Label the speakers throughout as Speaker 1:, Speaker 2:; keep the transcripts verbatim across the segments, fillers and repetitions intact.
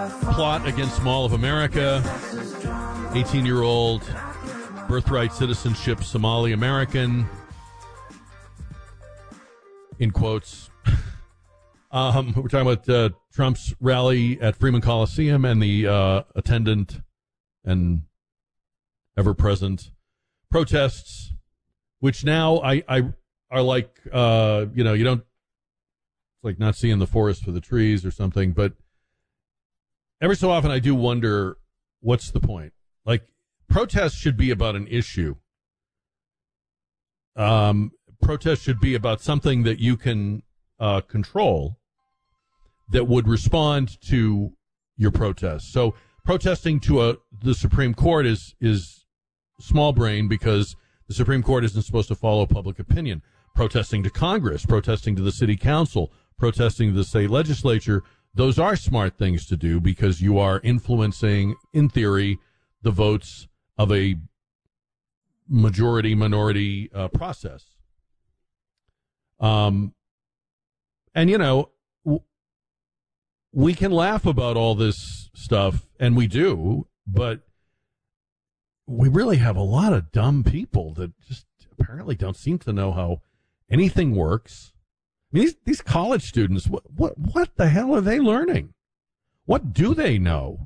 Speaker 1: plot against Mall of America, eighteen-year-old birthright citizenship Somali American, in quotes. um, we're talking about uh, Trump's rally at Freeman Coliseum and the uh, attendant and ever-present protests, which now I, I are like, uh, you know, you don't, it's like not seeing the forest for the trees or something, but every so often I do wonder, what's the point? Like, protests should be about an issue. Um, protests should be about something that you can uh, control that would respond to your protest. So protesting to a the Supreme Court is is small brain because the Supreme Court isn't supposed to follow public opinion. Protesting to Congress, protesting to the city council, protesting to the state legislature, those are smart things to do because you are influencing, in theory, the votes of a majority-minority uh, process. Um, and, you know, w- we can laugh about all this stuff, and we do, but we really have a lot of dumb people that just apparently don't seem to know how anything works. I mean, these, these college students, what, what, what the hell are they learning? What do they know?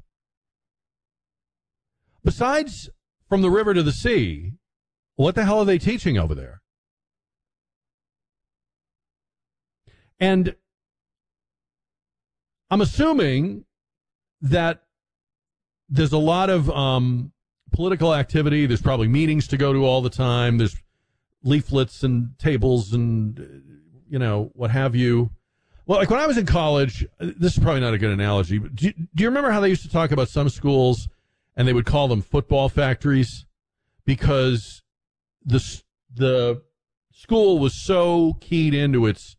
Speaker 1: Besides From the River to the Sea, what the hell are they teaching over there? And I'm assuming that there's a lot of um, political activity. There's probably meetings to go to all the time. There's leaflets and tables and, you know, what have you. Well, like when I was in college, this is probably not a good analogy, but do you, do you remember how they used to talk about some schools and they would call them football factories because the the school was so keyed into its